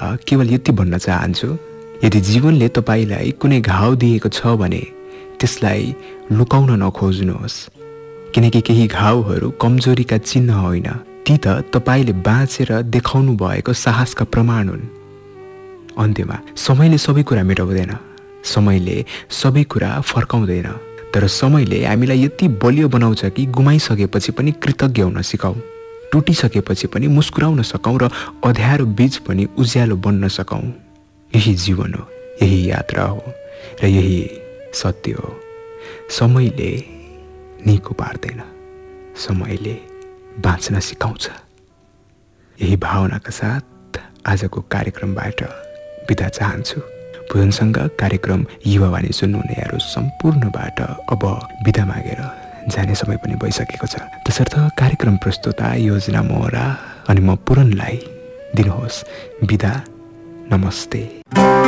केवल यति भन्न चाहन्छु, यदि जीवनले तपाईलाई कुनै घाउ दिएको छ भने त्यसलाई लुकाउन नखोज्नुहोस्, किनकि केही घाउहरू कमजोरीका चिन्ह होइन, ती त तपाईले बाँचेर देखाउनु भएको साहसका प्रमाण हुन्। अन्त्यमा समयले सबै कुरा मेटाउँदैन, समयले सबै कुरा फर्काउँदैन, तर समयले हामीलाई यति बलियो बनाउँछ कि गुमाइसकेपछि पनि कृतज्ञ हुन सिकाऊ, टुटिसकेपछि पनि मुस्कुराउन सकौँ र अँध्यारो बीच पनि उज्यालो बन्न सकौँ। यही जीवन हो, यही यात्रा हो र यही सत्य हो। समयले निको पार्दैन, समयले बाँच्न सिकाउँछ। यही भावनाका साथ आजको कार्यक्रमबाट बिदा चाहन्छु। भुजनसँग कार्यक्रम युवावाणी सुन्नुहुनेहरू सम्पूर्णबाट अब बिदा मागेर जाने समय पनि भइसकेको छ। तसर्थ कार्यक्रम प्रस्तुता योजना मोहरा अनि म पूरणलाई दिनुहोस् बिदा। नमस्ते।